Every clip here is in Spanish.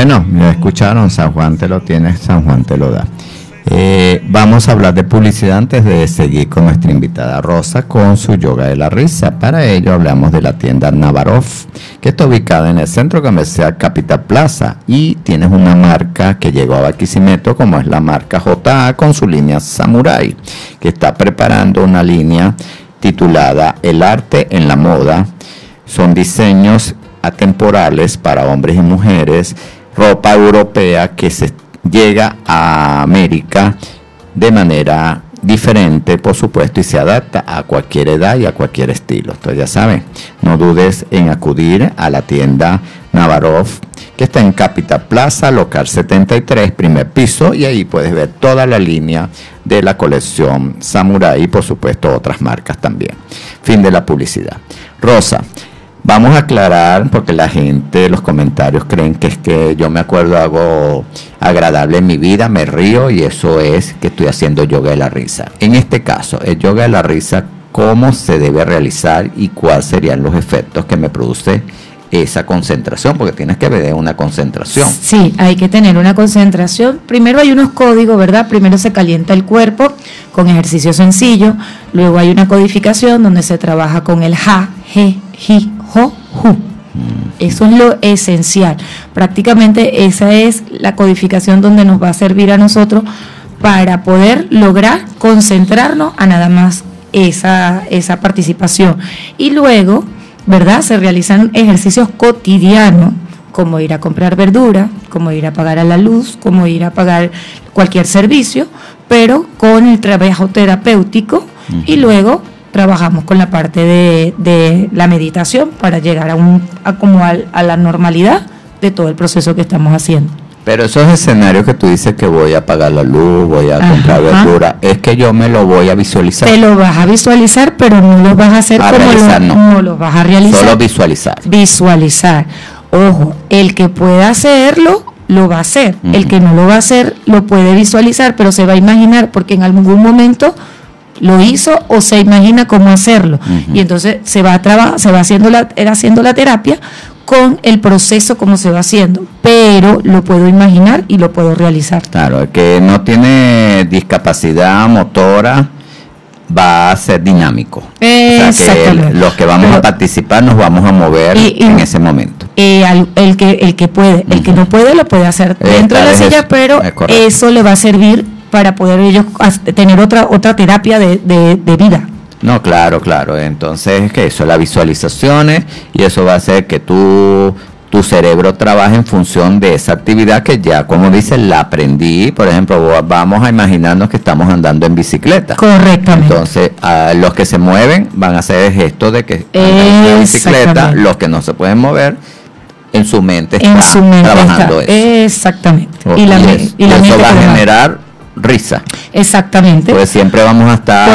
Bueno, ya escucharon, San Juan te lo tiene, San Juan te lo da. Vamos a hablar de publicidad antes de seguir con nuestra invitada Rosa con su yoga de la risa. Para ello hablamos de la tienda Navarov, que está ubicada en el centro comercial Capital Plaza, y tienes una marca que llegó a Barquisimeto, como es la marca JA, con su línea Samurai, que está preparando una línea titulada El arte en la moda. Son diseños atemporales para hombres y mujeres, ropa europea que se llega a América de manera diferente, por supuesto, y se adapta a cualquier edad y a cualquier estilo. Entonces, ya saben, no dudes en acudir a la tienda Navarov, que está en Capital Plaza, local 73, primer piso, y ahí puedes ver toda la línea de la colección Samurai y, por supuesto, otras marcas también. Fin de la publicidad. Rosa, vamos a aclarar, porque la gente, los comentarios creen que es que yo me acuerdo de algo agradable en mi vida, me río, y eso es que estoy haciendo yoga de la risa. En este caso, el yoga de la risa, ¿cómo se debe realizar y cuáles serían los efectos que me produce esa concentración? Porque tienes que ver una concentración. Sí, hay que tener una concentración. Primero hay unos códigos, ¿verdad? Primero se calienta el cuerpo con ejercicio sencillo, luego hay una codificación donde se trabaja con el ja, je, ji, jo, ju. Eso es lo esencial. Prácticamente esa es la codificación donde nos va a servir a nosotros para poder lograr concentrarnos a nada más esa participación. Y luego, ¿verdad?, se realizan ejercicios cotidianos, como ir a comprar verdura, como ir a pagar a la luz, como ir a pagar cualquier servicio, pero con el trabajo terapéutico. Y luego trabajamos con la parte de la meditación para llegar a la normalidad de todo el proceso que estamos haciendo. Pero esos escenarios que tú dices que voy a pagar la luz, voy a comprar verdura, es que yo me lo voy a visualizar. Te lo vas a visualizar, pero no lo vas a hacer no lo vas a realizar. Solo visualizar. Visualizar. Ojo, el que pueda hacerlo, lo va a hacer. El que no lo va a hacer, lo puede visualizar, pero se va a imaginar, porque en algún momento lo hizo o se imagina cómo hacerlo. Y entonces se va haciendo la terapia con el proceso como se va haciendo, pero lo puedo imaginar y lo puedo realizar. Claro, el que no tiene discapacidad motora va a ser dinámico. O sea que los que vamos a participar nos vamos a mover en ese momento. El que puede, el que no puede lo puede hacer dentro de la silla, pero eso le va a servir para poder ellos tener otra terapia de vida. No, claro. Entonces, que eso, las visualizaciones, y eso va a hacer que tu cerebro trabaje en función de esa actividad que ya, como dices, la aprendí. Por ejemplo, vamos a imaginarnos que estamos andando en bicicleta. Correctamente. Entonces, los que se mueven van a hacer el gesto de que andan en bicicleta. Los que no se pueden mover, en su mente está trabajando eso. Exactamente. Y eso va a generar risa. Exactamente. Porque siempre vamos a estar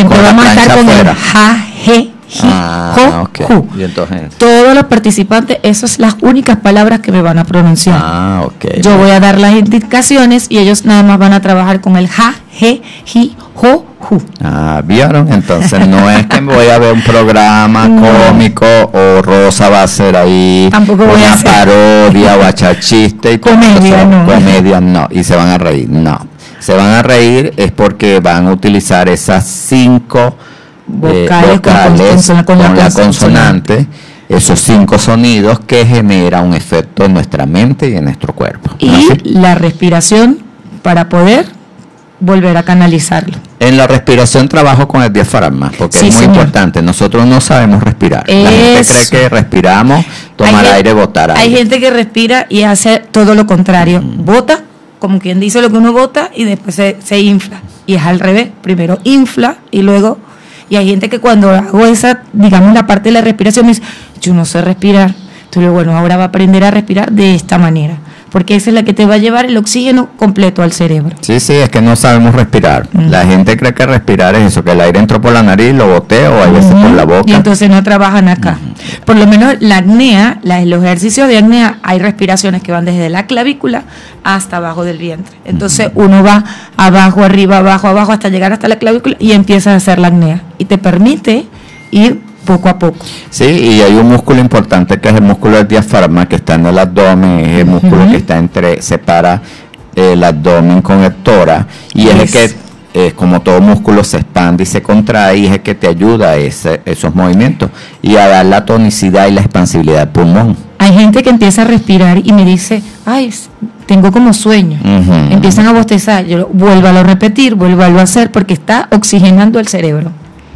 con el ja, je, ji, jo, ju. Y entonces, todos los participantes, esas son las únicas palabras que me van a pronunciar. Okay. Yo voy a dar las indicaciones y ellos nada más van a trabajar con el ja, je, ji, jo, ju. ¿Vieron? Entonces no es que voy a ver un programa cómico o Rosa va a hacer ahí una parodia o a echar chiste y comedia, no, y se van a reír, no. Se van a reír es porque van a utilizar esas 5 vocales con la consonante, esos 5 sonidos que genera un efecto en nuestra mente y en nuestro cuerpo. Y la respiración para poder volver a canalizarlo. En la respiración trabajo con el diafragma, porque es muy importante. Nosotros no sabemos respirar. La gente cree que respiramos, tomar aire, botar aire. Hay gente que respira y hace todo lo contrario. Bota, como quien dice lo que uno bota, y después se infla. Y es al revés, primero infla y luego... Y hay gente que cuando hago esa, digamos, la parte de la respiración, me dice, yo no sé respirar. Entonces, bueno, ahora va a aprender a respirar de esta manera, porque esa es la que te va a llevar el oxígeno completo al cerebro. Sí, es que no sabemos respirar. La gente cree que respirar es eso, que el aire entró por la nariz, lo boté, o a veces por la boca. Y entonces no trabajan acá. Por lo menos la apnea, los ejercicios de apnea, hay respiraciones que van desde la clavícula hasta abajo del vientre. Entonces uno va abajo, arriba, abajo, hasta llegar hasta la clavícula y empieza a hacer la apnea. Y te permite ir poco a poco. Sí, y hay un músculo importante que es el músculo del diafragma, que está en el abdomen, es el músculo que está separa el abdomen con el tórax, y es el que, como todo músculo, se expande y se contrae, y es el que te ayuda a esos movimientos y a dar la tonicidad y la expansibilidad del pulmón. Hay gente que empieza a respirar y me dice, ay, tengo como sueño. Empiezan a bostezar. Yo vuelvo a repetir, vuelvo a hacer, porque está oxigenando el cerebro.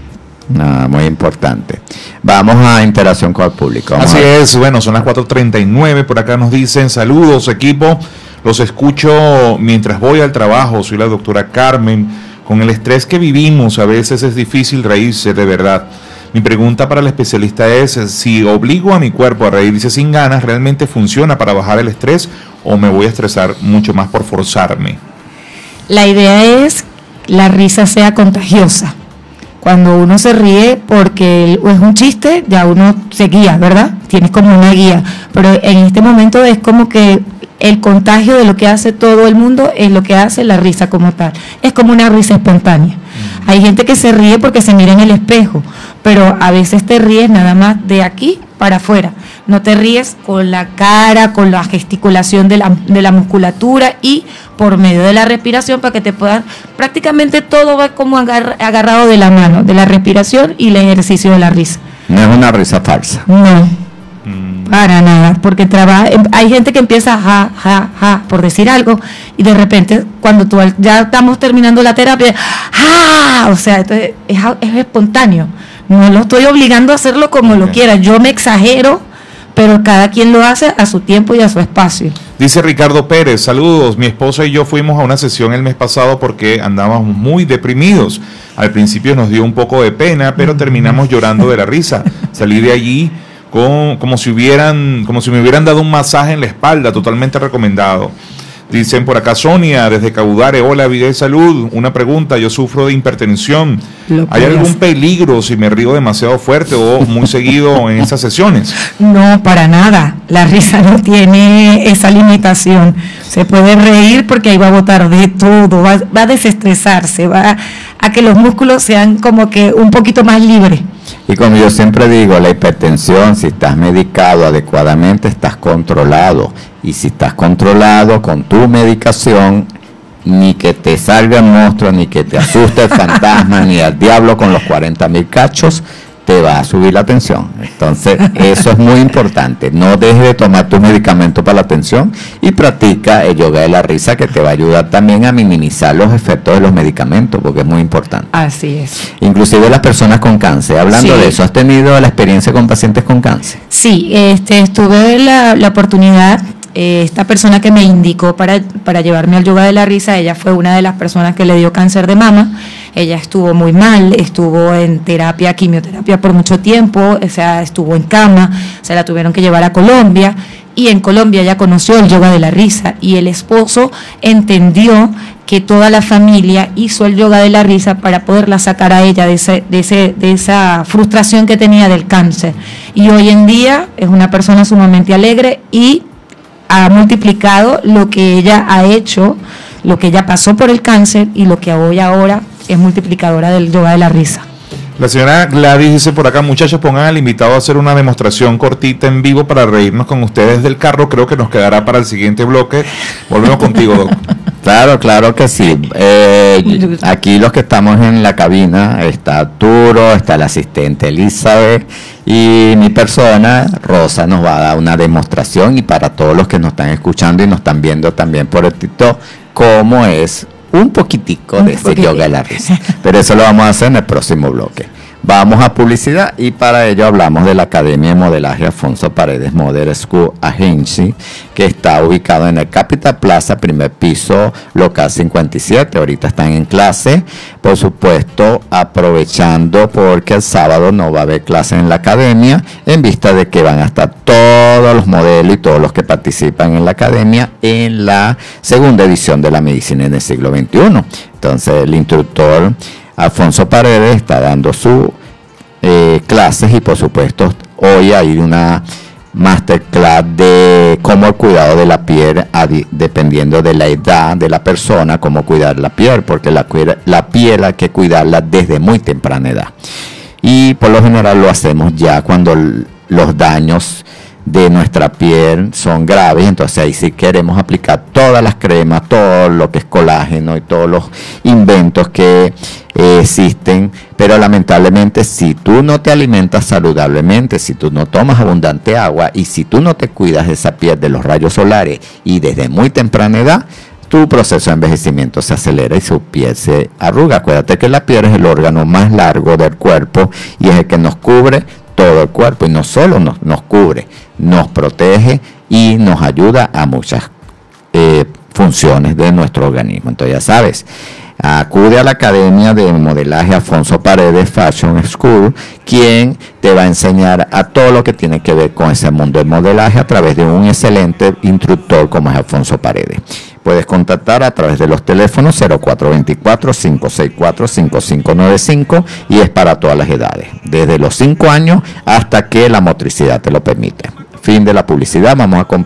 Muy importante. Vamos a interacción con el público. Así es, bueno, son las 4:39, por acá nos dicen, saludos equipo, los escucho mientras voy al trabajo, soy la doctora Carmen, con el estrés que vivimos a veces es difícil reírse de verdad. Mi pregunta para el especialista es, si obligo a mi cuerpo a reírse sin ganas, ¿realmente funciona para bajar el estrés o me voy a estresar mucho más por forzarme? La idea es que la risa sea contagiosa. Cuando uno se ríe porque es un chiste, ya uno se guía, ¿verdad? Tienes como una guía. Pero en este momento es como que el contagio de lo que hace todo el mundo es lo que hace la risa como tal. Es como una risa espontánea. Hay gente que se ríe porque se mira en el espejo, pero a veces te ríes nada más de aquí para afuera. No te ríes con la cara, con la gesticulación de la musculatura y por medio de la respiración, para que te puedan, prácticamente todo va como agarrado de la mano, de la respiración y el ejercicio de la risa. No es una risa falsa. No, para nada, porque hay gente que empieza ja, ja, ja, por decir algo, y de repente cuando ya estamos terminando la terapia, ¡ah! O sea, entonces es espontáneo. No lo estoy obligando a hacerlo como lo quiera, yo me exagero, pero cada quien lo hace a su tiempo y a su espacio. Dice Ricardo Pérez, saludos, mi esposa y yo fuimos a una sesión el mes pasado porque andábamos muy deprimidos. Al principio nos dio un poco de pena, pero terminamos llorando de la risa. Salí de allí como si me hubieran dado un masaje en la espalda, totalmente recomendado. Dicen por acá, Sonia, desde Caudare, hola, vida y salud. Una pregunta, yo sufro de hipertensión. ¿Hay algún peligro si me río demasiado fuerte o muy seguido en esas sesiones? No, para nada. La risa no tiene esa limitación. Se puede reír porque ahí va a botar de todo, va a desestresarse, va a que los músculos sean como que un poquito más libres. Y como yo siempre digo, la hipertensión, si estás medicado adecuadamente, estás controlado. Y si estás controlado con tu medicación, ni que te salga el monstruo, ni que te asuste el fantasma, ni al diablo con los 40,000 cachos, te va a subir la tensión. Entonces, eso es muy importante. No dejes de tomar tus medicamentos para la tensión y practica el yoga de la risa, que te va a ayudar también a minimizar los efectos de los medicamentos, porque es muy importante. Así es. Inclusive las personas con cáncer. Hablando de eso, ¿has tenido la experiencia con pacientes con cáncer? Sí, tuve la oportunidad. Esta persona que me indicó para llevarme al yoga de la risa, ella fue una de las personas que le dio cáncer de mama. Ella estuvo muy mal, estuvo en quimioterapia por mucho tiempo, o sea, estuvo en cama, se la tuvieron que llevar a Colombia, y en Colombia ella conoció el yoga de la risa, y el esposo entendió que toda la familia hizo el yoga de la risa para poderla sacar a ella de esa frustración que tenía del cáncer. Y hoy en día es una persona sumamente alegre y ha multiplicado lo que ella ha hecho, lo que ella pasó por el cáncer, y lo que hoy ahora es multiplicadora del yoga de la risa. La señora Gladys dice por acá, muchachos, pongan al invitado a hacer una demostración cortita en vivo para reírnos con ustedes del carro. Creo que nos quedará para el siguiente bloque. Volvemos contigo, Doc. Claro que sí. Aquí los que estamos en la cabina, está Arturo, está el asistente Elizabeth y mi persona, Rosa, nos va a dar una demostración, y para todos los que nos están escuchando y nos están viendo también por el TikTok, cómo es un poquitico de ese yoga de la risa. Pero eso lo vamos a hacer en el próximo bloque. Vamos a publicidad, y para ello hablamos de la Academia de Modelaje Alfonso Paredes Model School Agency, que está ubicado en el Capital Plaza, primer piso, local 57. Ahorita están en clase, por supuesto, aprovechando porque el sábado no va a haber clase en la academia, en vista de que van a estar todos los modelos y todos los que participan en la academia en la segunda edición de la medicina en el siglo XXI. Entonces, el instructor Alfonso Paredes está dando sus clases, y por supuesto hoy hay una masterclass de cómo el cuidado de la piel, dependiendo de la edad de la persona, cómo cuidar la piel, porque la piel hay que cuidarla desde muy temprana edad. y por lo general lo hacemos ya cuando los daños de nuestra piel son graves, entonces ahí sí queremos aplicar todas las cremas, todo lo que es colágeno y todos los inventos que existen, pero lamentablemente si tú no te alimentas saludablemente, si tú no tomas abundante agua y si tú no te cuidas de esa piel de los rayos solares y desde muy temprana edad, tu proceso de envejecimiento se acelera y su piel se arruga. Acuérdate que la piel es el órgano más largo del cuerpo y es el que nos cubre todo el cuerpo, y no solo nos cubre, nos protege y nos ayuda a muchas funciones de nuestro organismo. Entonces ya sabes, acude a la Academia de Modelaje Alfonso Paredes Fashion School, quien te va a enseñar a todo lo que tiene que ver con ese mundo del modelaje a través de un excelente instructor como es Alfonso Paredes. Puedes contactar a través de los teléfonos 0424-564-5595 y es para todas las edades, desde los 5 años hasta que la motricidad te lo permite. Fin de la publicidad, vamos a